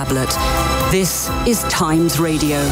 tablet. This is Times Radio.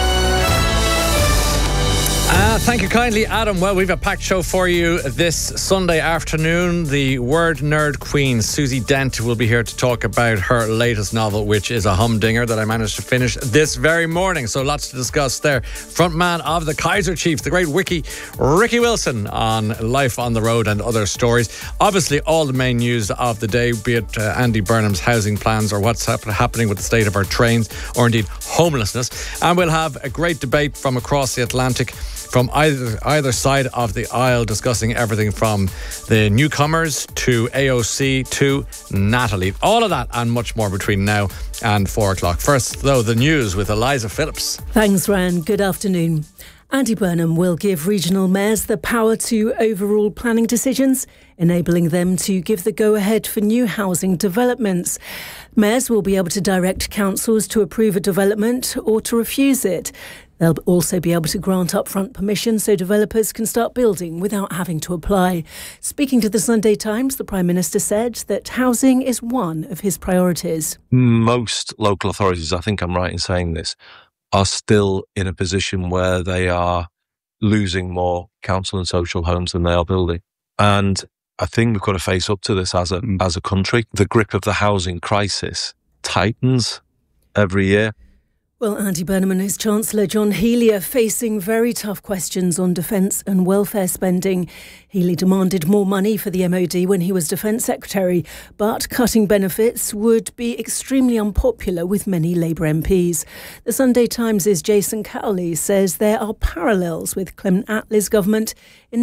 Thank you kindly, Adam. Well, we've a packed show for you this Sunday afternoon. The word nerd queen, Susie Dent, will be here to talk about her latest novel, which is a humdinger that I managed to finish this very morning. So lots to discuss there. Frontman of the Kaiser Chiefs, the great Ricky Wilson, on life on the road and other stories. Obviously, all the main news of the day, be it Andy Burnham's housing plans or what's happening with the state of our trains, or indeed homelessness. And we'll have a great debate from across the Atlantic, from either side of the aisle, discussing everything from the newcomers to AOC to Natalie. All of that and much more between now and 4 o'clock. First, though, the news with Eliza Phillips. Thanks, Ryan. Good afternoon. Andy Burnham will give regional mayors the power to overrule planning decisions, enabling them to give the go-ahead for new housing developments. Mayors will be able to direct councils to approve a development or to refuse it. They'll also be able to grant upfront permission so developers can start building without having to apply. Speaking to the Sunday Times, the Prime Minister said that housing is one of his priorities. Most local authorities, I think I'm right in saying this, are still in a position where they are losing more council and social homes than they are building. And I think we've got to face up to this as a country. The grip of the housing crisis tightens every year. Well, Andy Burnham and his Chancellor John Healey are facing very tough questions on defence and welfare spending. Healey demanded more money for the MOD when he was Defence Secretary, but cutting benefits would be extremely unpopular with many Labour MPs. The Sunday Times' Jason Cowley says there are parallels with Clement Attlee's government in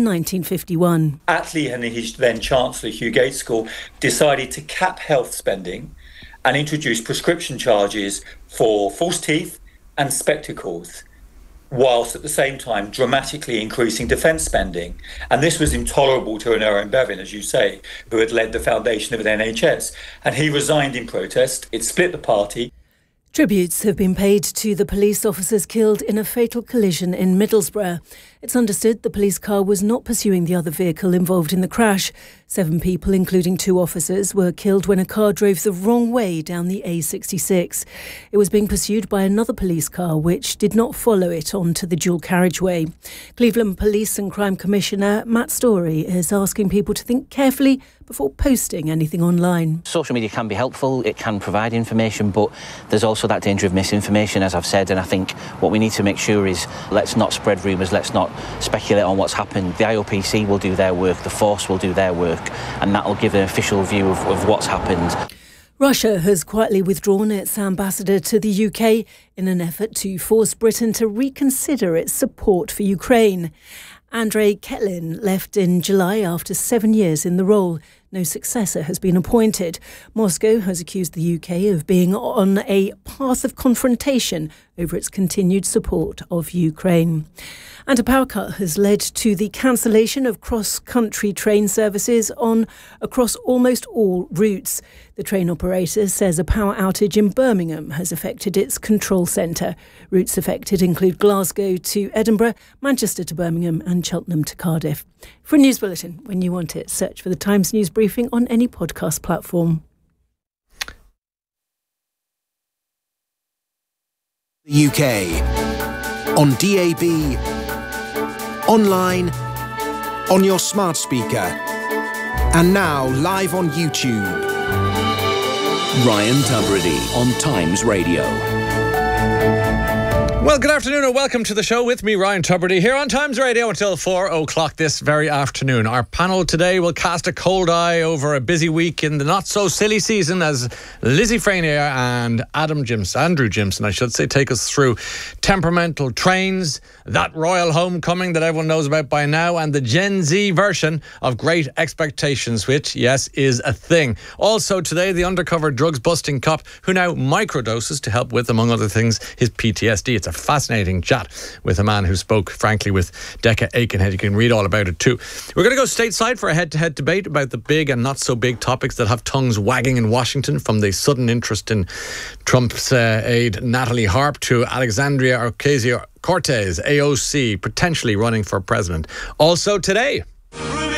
1951. Attlee and his then Chancellor Hugh Gaitskell decided to cap health spending and introduce prescription charges for false teeth and spectacles, whilst at the same time dramatically increasing defence spending. And this was intolerable to Aaron Bevin, as you say, who had led the foundation of the NHS. And he resigned in protest. It split the party. Tributes have been paid to the police officers killed in a fatal collision in Middlesbrough. It's understood the police car was not pursuing the other vehicle involved in the crash. 7 people, including 2 officers, were killed when a car drove the wrong way down the A66. It was being pursued by another police car, which did not follow it onto the dual carriageway. Cleveland Police and Crime Commissioner Matt Story is asking people to think carefully before posting anything online. Social media can be helpful, it can provide information, but there's also that danger of misinformation, as I've said, and I think what we need to make sure is let's not spread rumours, let's not speculate on what's happened. The IOPC will do their work, the force will do their work, and that will give an official view of what's happened. Russia has quietly withdrawn its ambassador to the UK in an effort to force Britain to reconsider its support for Ukraine. Andrei Ketlin left in July after 7 years in the role. No successor has been appointed. Moscow has accused the UK of being on a path of confrontation over its continued support of Ukraine. And a power cut has led to the cancellation of cross-country train services across almost all routes. The train operator says a power outage in Birmingham has affected its control centre. Routes affected include Glasgow to Edinburgh, Manchester to Birmingham and Cheltenham to Cardiff. For a news bulletin, when you want it, search for the Times News Briefing on any podcast platform. The UK on DAB, online, on your smart speaker, and now live on YouTube. Ryan Tubridy on Times Radio. Well, good afternoon and welcome to the show with me, Ryan Tubridy, here on Times Radio until 4 o'clock this very afternoon. Our panel today will cast a cold eye over a busy week in the not-so-silly season as Lizzie Frenier and Andrew Jimson, I should say, take us through temperamental trains, that royal homecoming that everyone knows about by now, and the Gen Z version of Great Expectations, which, yes, is a thing. Also today, the undercover drugs-busting cop who now microdoses to help with, among other things, his PTSD. It's a fascinating chat with a man who spoke frankly with Decca Aikenhead. You can read all about it too. We're going to go stateside for a head-to-head debate about the big and not so big topics that have tongues wagging in Washington, from the sudden interest in Trump's aide Natalie Harp to Alexandria Ocasio-Cortez, AOC, potentially running for president. Also today,